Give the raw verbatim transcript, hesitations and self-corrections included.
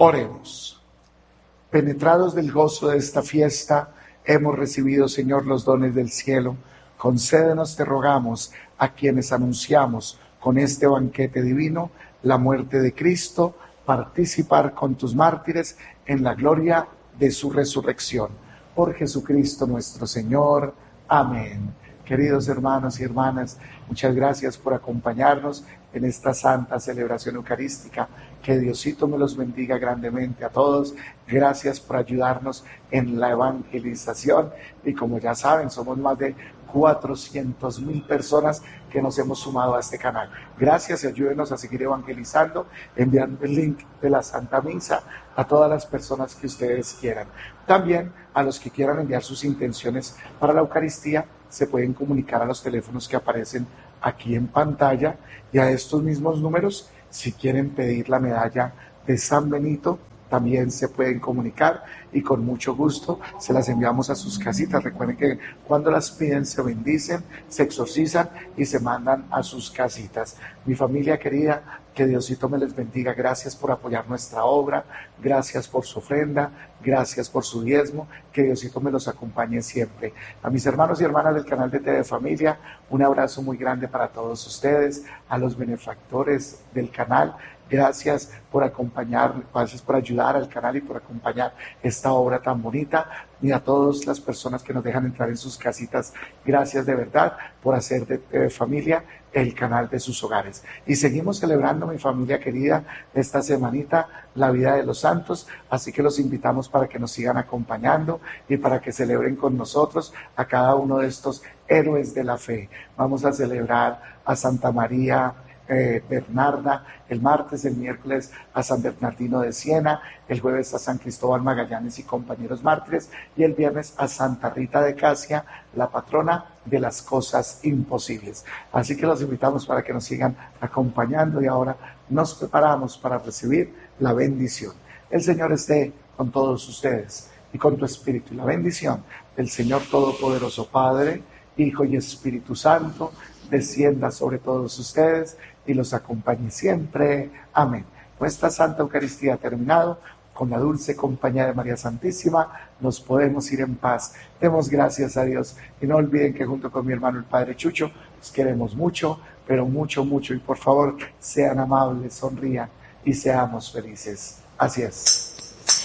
Oremos. Penetrados del gozo de esta fiesta, hemos recibido, Señor, los dones del cielo. Concédenos, te rogamos, a quienes anunciamos con este banquete divino la muerte de Cristo, participar con tus mártires en la gloria de su resurrección. Por Jesucristo nuestro Señor. Amén. Queridos hermanos y hermanas, muchas gracias por acompañarnos en esta santa celebración eucarística. Que Diosito me los bendiga grandemente a todos. Gracias por ayudarnos en la evangelización. Y como ya saben, somos más de cuatrocientas mil personas que nos hemos sumado a este canal. Gracias y ayúdenos a seguir evangelizando, enviando el link de la Santa Misa a todas las personas que ustedes quieran. También a los que quieran enviar sus intenciones para la Eucaristía, se pueden comunicar a los teléfonos que aparecen aquí en pantalla y a estos mismos números. Si quieren pedir la medalla de San Benito, también se pueden comunicar y con mucho gusto se las enviamos a sus casitas. Recuerden que cuando las piden se bendicen, se exorcizan y se mandan a sus casitas. Mi familia querida, que Diosito me les bendiga. Gracias por apoyar nuestra obra, gracias por su ofrenda, gracias por su diezmo. Que Diosito me los acompañe siempre. A mis hermanos y hermanas del canal de T V Familia, un abrazo muy grande para todos ustedes. A los benefactores del canal, gracias por acompañar, gracias por ayudar al canal y por acompañar esta obra tan bonita. Y a todas las personas que nos dejan entrar en sus casitas, gracias de verdad por hacer de T V Familia el canal de sus hogares. Y seguimos celebrando, mi familia querida, esta semanita, la vida de los santos, así que los invitamos para que nos sigan acompañando y para que celebren con nosotros a cada uno de estos héroes de la fe. Vamos a celebrar a Santa María Eh, Bernarda, el martes, el miércoles a San Bernardino de Siena, el jueves a San Cristóbal Magallanes y compañeros mártires, y el viernes a Santa Rita de Casia, la patrona de las cosas imposibles. Así que los invitamos para que nos sigan acompañando y ahora nos preparamos para recibir la bendición. El Señor esté con todos ustedes y con tu espíritu. Y la bendición del Señor Todopoderoso, Padre, Hijo y Espíritu Santo, descienda sobre todos ustedes y los acompañe siempre. Amén. Nuestra Santa Eucaristía ha terminado. Con la dulce compañía de María Santísima nos podemos ir en paz. Demos gracias a Dios y no olviden que junto con mi hermano el Padre Chucho los queremos mucho, pero mucho, mucho, y por favor sean amables, sonrían y seamos felices. Así es.